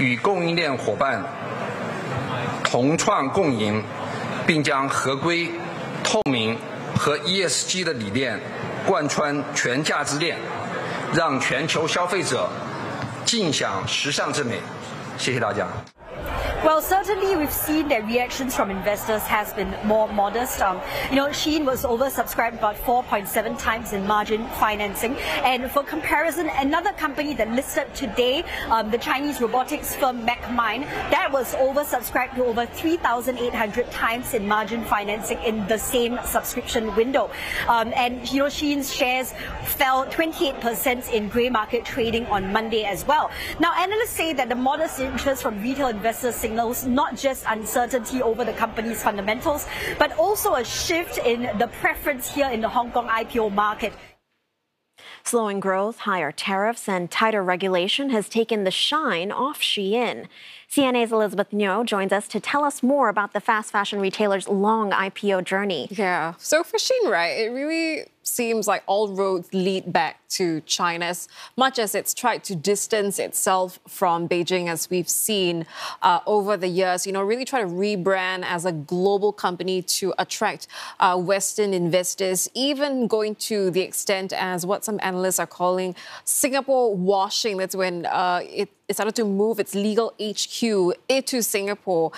与供应链伙伴同创共赢，并将合规、透明和 ESG 的理念贯穿全价值链，让全球消费者尽享时尚之美。谢谢大家。 Well, certainly we've seen that reactions from investors has been more modest. Shein was oversubscribed about 4.7 times in margin financing. And for comparison, another company that listed today, the Chinese robotics firm MacMine, that was oversubscribed to over 3,800 times in margin financing in the same subscription window. Shein's shares fell 28% in grey market trading on Monday as well. Now, analysts say that the modest interest from retail investors signals not just uncertainty over the company's fundamentals, but also a shift in the preference here in the Hong Kong IPO market. Slowing growth, higher tariffs, and tighter regulation has taken the shine off Shein. CNA's Elizabeth Nyo joins us to tell us more about the fast fashion retailer's long IPO journey. Yeah, so for Shein, right, it really seems like all roads lead back to China, as much as it's tried to distance itself from Beijing, as we've seen over the years, really try to rebrand as a global company to attract Western investors, even going to the extent as what some analysts are calling Singapore washing. That's when it started to move its legal HQ into Singapore.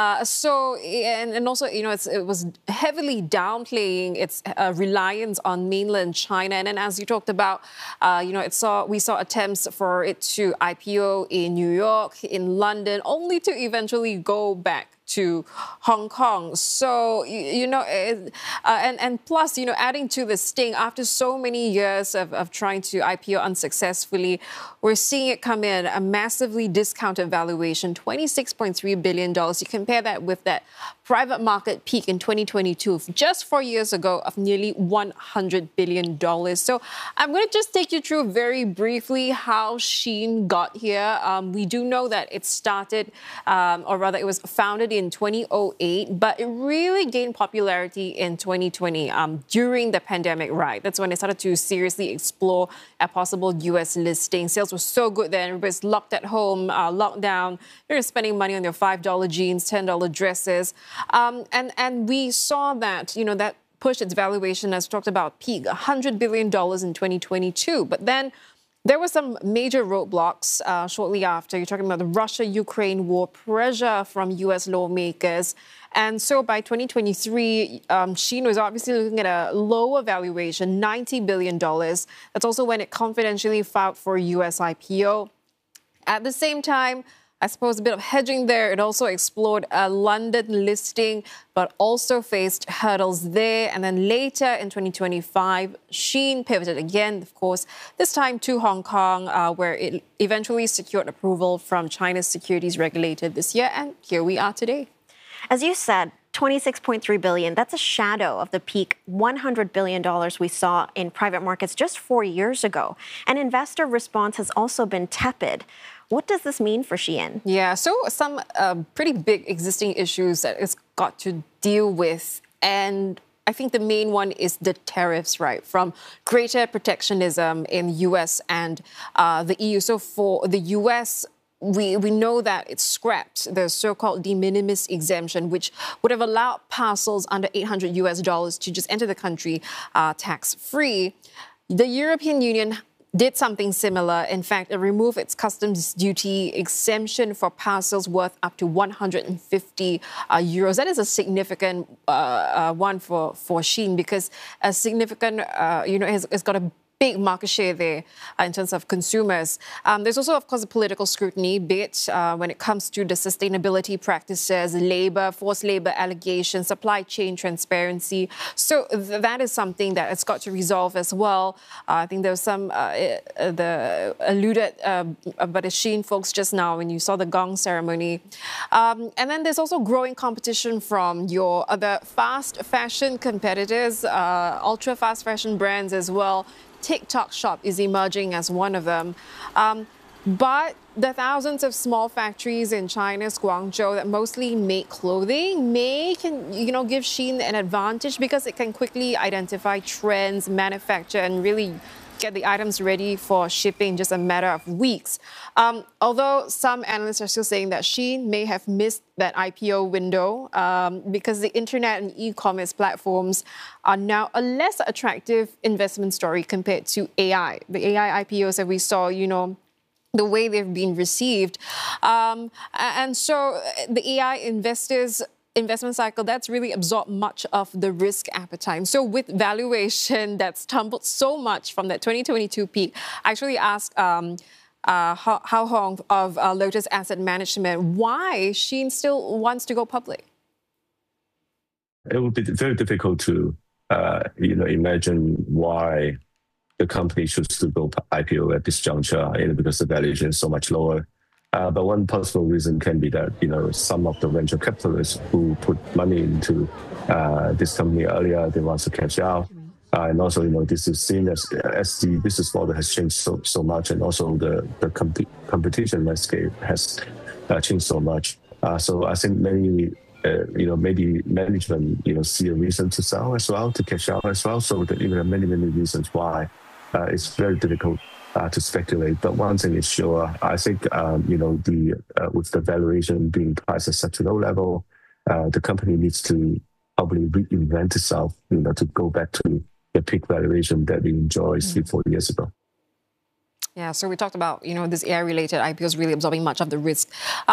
And also, it was heavily downplaying its reliance on mainland China. And then, as you talked about, we saw attempts for it to IPO in New York, in London, only to eventually go back to Hong Kong. So, and plus, adding to the sting, after so many years of trying to IPO unsuccessfully, we're seeing it come in a massively discounted valuation, $26.3 billion. You compare that with that private market peak in 2022, just 4 years ago, of nearly $100 billion. So I'm going to just take you through very briefly how Shein got here. We do know that it started, or rather it was founded in 2008, but it really gained popularity in 2020 during the pandemic, right? That's when it started to seriously explore a possible US listing. Sales were so good then, everybody's locked at home, locked down. They're spending money on their $5 jeans, $10 dresses. And we saw that, that pushed its valuation, as we talked about, peak $100 billion in 2022. But then there were some major roadblocks shortly after. You're talking about the Russia-Ukraine war, pressure from US lawmakers. And so by 2023, Shein was obviously looking at a lower valuation, $90 billion. That's also when it confidentially filed for a US IPO. At the same time, I suppose a bit of hedging there. It also explored a London listing, but also faced hurdles there. And then later in 2025, Shein pivoted again, of course, this time to Hong Kong, where it eventually secured approval from China's securities regulator this year. And here we are today. As you said, $26.3 billion, that's a shadow of the peak $100 billion we saw in private markets just 4 years ago. And investor response has also been tepid. What does this mean for Shein? Yeah, so some pretty big existing issues that it's got to deal with. And I think the main one is the tariffs, right, from greater protectionism in the US and the EU. So for the US, we know that it's scrapped the so-called de minimis exemption, which would have allowed parcels under $800 to just enter the country tax-free. The European Union did something similar. In fact, it removed its customs duty exemption for parcels worth up to 150 euros. That is a significant one for Shein, because a significant, it's got a big market share there in terms of consumers. There's also, of course, a political scrutiny bit when it comes to the sustainability practices, forced labor allegations, supply chain transparency. So that is something that it's got to resolve as well. I think there was some alluded by the Shein folks just now when you saw the gong ceremony. And then there's also growing competition from your other fast fashion competitors, ultra fast fashion brands as well. TikTok Shop is emerging as one of them. But the thousands of small factories in China's Guangzhou that mostly make clothing give Shein an advantage, because it can quickly identify trends, manufacture, and really get the items ready for shipping in just a matter of weeks. Although some analysts are still saying that Shein may have missed that IPO window because the internet and e-commerce platforms are now a less attractive investment story compared to AI. The AI IPOs that we saw, the way they've been received. And so the AI investment cycle, that's really absorbed much of the risk appetite. So with valuation that's tumbled so much from that 2022 peak, I actually asked Hao Hong of Lotus Asset Management why Shein still wants to go public. It would be very difficult to imagine why the company should still go IPO at this juncture, because the valuation is so much lower. But one possible reason can be that, some of the venture capitalists who put money into this company earlier, they want to cash out. And also, this is seen as the business model has changed so much, and also the competition landscape has changed so much. So I think maybe management, see a reason to sell as well, to cash out as well. So there are many reasons why it's very difficult to speculate. But one thing is sure, I think, with the valuation being priced at such a low level, the company needs to probably reinvent itself, to go back to the peak valuation that we enjoyed 3-4 years ago. Yeah, so we talked about, this AI-related IPOs really absorbing much of the risk.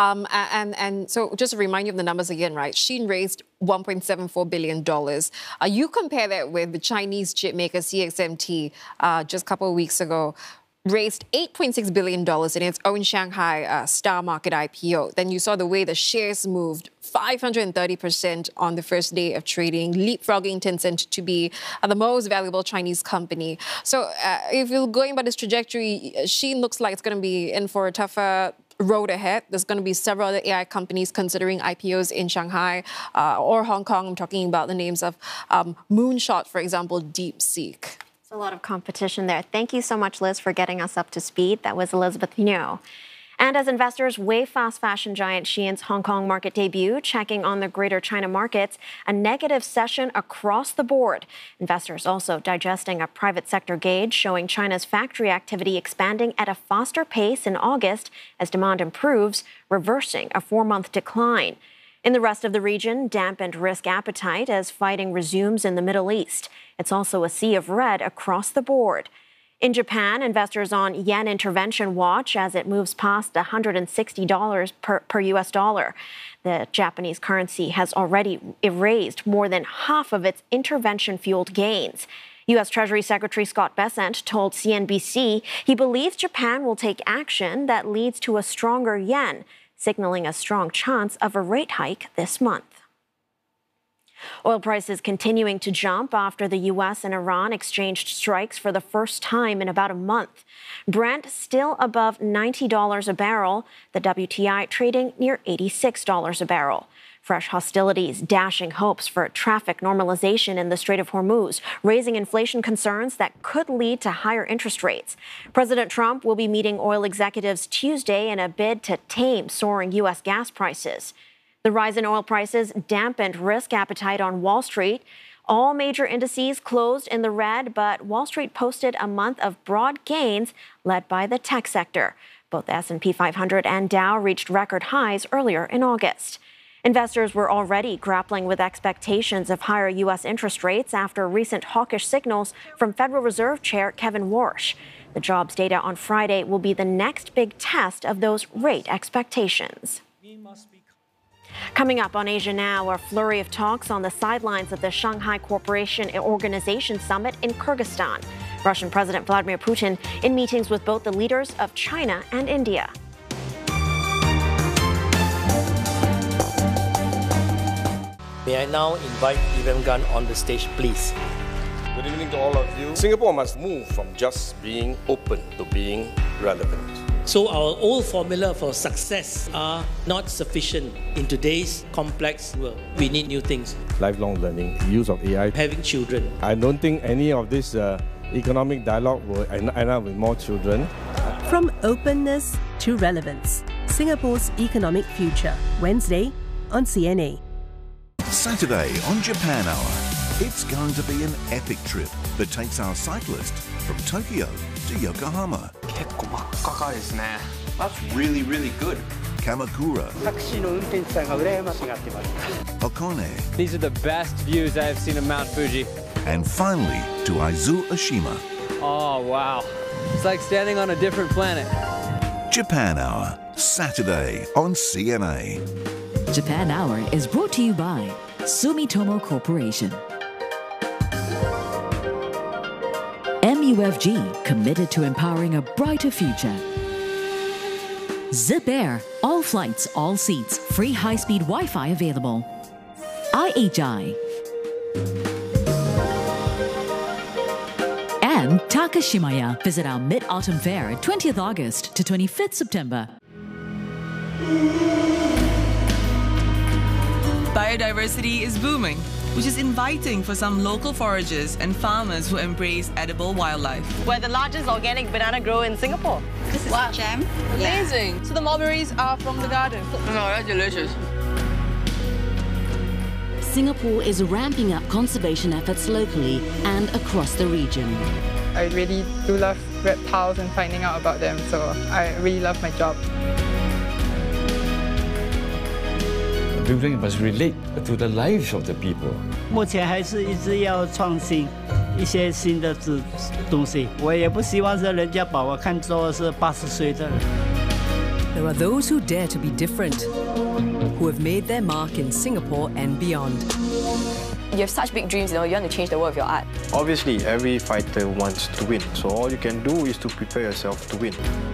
And so just to remind you of the numbers again, right? Shein raised $1.74 billion. You compare that with the Chinese chip maker CXMT just a couple of weeks ago, raised $8.6 billion in its own Shanghai Star Market IPO. Then you saw the way the shares moved 530% on the first day of trading, leapfrogging Tencent to be the most valuable Chinese company. So if you're going by this trajectory, Shein looks like it's going to be in for a tougher road ahead. There's going to be several other AI companies considering IPOs in Shanghai or Hong Kong. I'm talking about the names of Moonshot, for example, DeepSeek. A lot of competition there. Thank you so much, Liz, for getting us up to speed. That was Elizabeth Nyo. And as investors weigh fast fashion giant Shein's Hong Kong market debut, checking on the greater China markets, a negative session across the board. Investors also digesting a private sector gauge showing China's factory activity expanding at a faster pace in August as demand improves, reversing a 4-month decline. In the rest of the region, dampened risk appetite as fighting resumes in the Middle East. It's also a sea of red across the board. In Japan, investors on yen intervention watch as it moves past $160 per US dollar. The Japanese currency has already erased more than half of its intervention-fueled gains. U.S. Treasury Secretary Scott Bessent told CNBC he believes Japan will take action that leads to a stronger yen, signaling a strong chance of a rate hike this month. Oil prices continuing to jump after the U.S. and Iran exchanged strikes for the first time in about a month. Brent still above $90 a barrel, the WTI trading near $86 a barrel. Fresh hostilities dashing hopes for traffic normalization in the Strait of Hormuz, raising inflation concerns that could lead to higher interest rates. President Trump will be meeting oil executives Tuesday in a bid to tame soaring U.S. gas prices. The rise in oil prices dampened risk appetite on Wall Street. All major indices closed in the red, but Wall Street posted a month of broad gains led by the tech sector. Both the S&P 500 and Dow reached record highs earlier in August. Investors were already grappling with expectations of higher U.S. interest rates after recent hawkish signals from Federal Reserve Chair Kevin Warsh. The jobs data on Friday will be the next big test of those rate expectations. Coming up on Asia Now, a flurry of talks on the sidelines of the Shanghai Cooperation Organization Summit in Kyrgyzstan. Russian President Vladimir Putin in meetings with both the leaders of China and India. May I now invite Evan Gunn on the stage, please. Good evening to all of you. Singapore must move from just being open to being relevant. So our old formula for success are not sufficient in today's complex world. We need new things. Lifelong learning, use of AI. Having children. I don't think any of this economic dialogue will end up with more children. From openness to relevance, Singapore's economic future. Wednesday on CNA. Saturday on Japan Hour. It's going to be an epic trip that takes our cyclist from Tokyo to Yokohama. That's really, really good. Kamakura. Hakone. These are the best views I have seen of Mount Fuji. And finally, to Aizu Oshima. Oh, wow. It's like standing on a different planet. Japan Hour, Saturday on CNA. Japan Hour is brought to you by Sumitomo Corporation. MUFG, committed to empowering a brighter future. Zip Air, all flights, all seats, free high-speed Wi-Fi available. IHI. And Takashimaya. Visit our Mid-Autumn Fair 20th August to 25th September. Biodiversity is booming, which is inviting for some local foragers and farmers who embrace edible wildlife. We're the largest organic banana grower in Singapore. This is jam. Amazing. Yeah. So the mulberries are from the garden. No, that's delicious. Singapore is ramping up conservation efforts locally and across the region. I really do love reptiles and finding out about them, so I really love my job. Building must relate to the lives of the people. 目前还是一直要创新一些新的东西，我也不希望是人家把我看作是80岁的人。 There are those who dare to be different, who have made their mark in Singapore and beyond. You have such big dreams, you want to change the world with your art. Obviously, every fighter wants to win, so all you can do is to prepare yourself to win.